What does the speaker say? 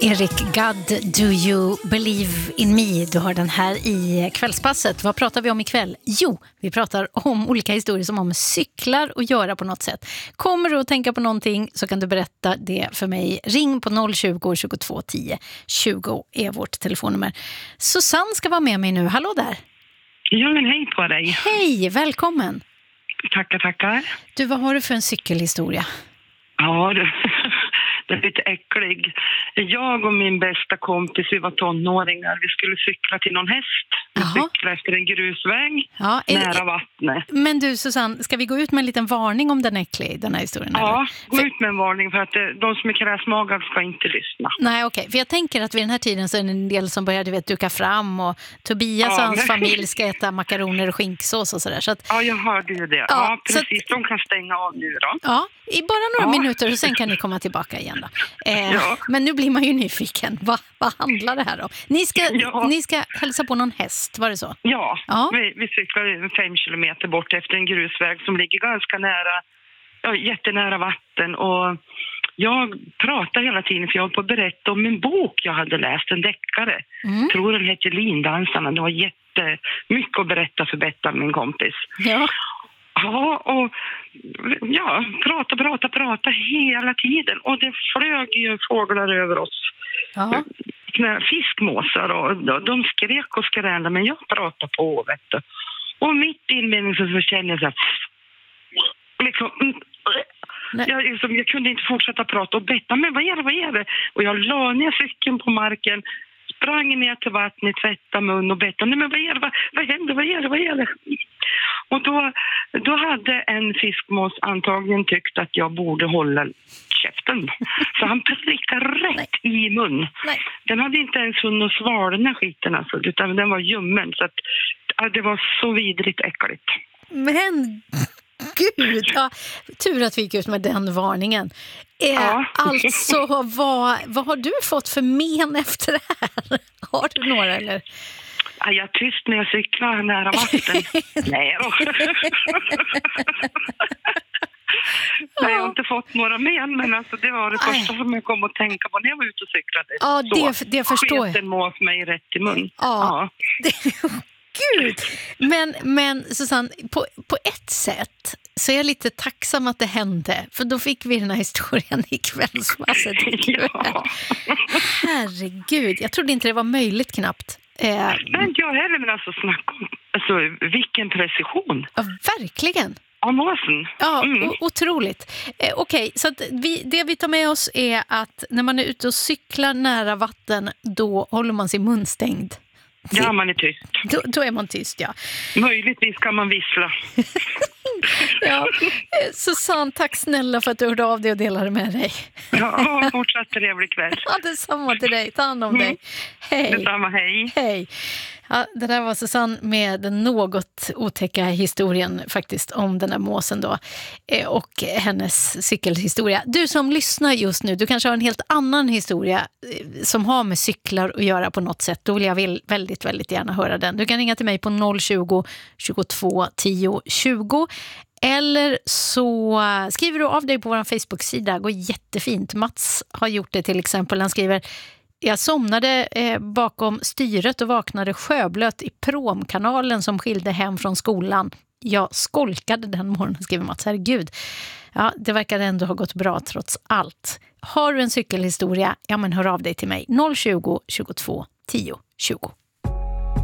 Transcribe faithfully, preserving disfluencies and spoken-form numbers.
Eric Gadd, Do You Believe In Me? Du har den här i kvällspasset. Vad pratar vi om ikväll? Jo, vi pratar om olika historier som har med cyklar att göra på något sätt. Kommer du att tänka på någonting så kan du berätta det för mig. Ring på noll tjugo, tjugotvå, tio, tjugo är vårt telefonnummer. Susanne ska vara med mig nu. Hallå där! Ja, men hej på dig. Hej, välkommen! Tackar, tackar. Du, vad har du för en cykelhistoria? Ja, det, det är lite äcklig. Jag och min bästa kompis, vi var tonåringar. Vi skulle cykla till någon häst. Vi cykla efter en grusväg ja, är, nära vattnet. Men du Susanne, ska vi gå ut med en liten varning om den är äcklig, den här historien? Ja, eller? gå för... ut med en varning för att de som är kräsmagar ska inte lyssna. Nej, okej. Okay. För jag tänker att vid den här tiden så är det en del som börjar, du vet, duka fram och Tobias ja, och hans men... familj ska äta makaroner och skinksås och sådär. Så att... Ja, jag hörde ju det. Ja, ja precis. Att... De kan stänga av nu då. Ja, i bara några ja. minuter och sen kan ni komma tillbaka igen då. Eh, ja. Men nu blir man ju nyfiken. Va, vad handlar det här om? Ni ska, ja. ni ska hälsa på någon häst, var det så? Ja, ja. Vi, vi cyklar fem kilometer bort efter en grusväg som ligger ganska nära, ja, jättenära vatten. Och jag pratar hela tiden för jag var på att berätta om en bok jag hade läst, en deckare. Mm. Jag tror den heter Lindansarna. Det var jättemycket att berätta för Bettan, min kompis. Ja. Ja, och ja, prata, prata, prata hela tiden. Och det flög ju fåglar över oss. Ja. Fiskmåsar och de skrek och skränade, men jag pratade på, vet du. Och mitt inmening så kände jag så här, liksom, jag, liksom, jag kunde inte fortsätta prata och betta, men vad är det, vad är det? Och jag la ner cykeln på marken, sprang ner till vattnet, tvättade mun och betta, nej men vad är det, vad, vad händer, vad är det, vad är det? Och då, då hade en fiskmås antagligen tyckt att jag borde hålla käften. Så han prickade rätt Nej. i mun. Nej. Den hade inte ens hunnit svalna skiten alltså, utan den var ljummen. Så att, ja, det var så vidrigt äckligt. Men gud, ja, tur att vi gick ut med den varningen. Eh, ja. Alltså, vad, vad har du fått för men efter det här? Har du några eller? Ja, jag är tyst när jag cyklar nära vatten. Nej då. Nej, jag har inte fått några men, men alltså det var det Aj. första som jag kom att tänka på när jag var ute och cyklade. Ja, det, det förstår jag. Sketen mås mig rätt i mun. Ja, ja. Det, gud. Men, men Susanne, på, på ett sätt så är jag lite tacksam att det hände. För då fick vi den här historien i kvällspasset. Ja. Herregud, jag trodde inte det var möjligt knappt. Eh, men jag heller, men alltså snacka om alltså, vilken precision. Ja, verkligen. Måsen. Ja, mm. o- otroligt. Eh, Okej, okay, så att vi, det vi tar med oss är att när man är ute och cyklar nära vatten, då håller man sin mun stängd. Ja, man är tyst. Då, då är man tyst, ja. Möjligtvis kan man vissla. Ja, Susanne, tack snälla för att du hörde av dig och delade med dig. Ja, fortsatt trevlig kväll. Ja, detsamma till dig. Ta hand om dig. Hej. Detsamma, hej. Hej. Ja, det där var Susanne med den något otäcka historien faktiskt om den här måsen då och hennes cykelhistoria. Du som lyssnar just nu, du kanske har en helt annan historia som har med cyklar att göra på något sätt. Då vill jag väldigt, väldigt gärna höra den. Du kan ringa till mig på noll tjugo, tjugotvå, tio, tjugo. Eller så skriver du av dig på vår Facebook-sida. Det går jättefint. Mats har gjort det till exempel. Han skriver: jag somnade eh, bakom styret och vaknade sjöblöt i promkanalen som skilde hem från skolan. Jag skolkade den morgonen, skriver Mats. Herregud. Ja, det verkar ändå ha gått bra trots allt. Har du en cykelhistoria? Ja, men hör av dig till mig. noll tjugo, tjugotvå, tio, tjugo.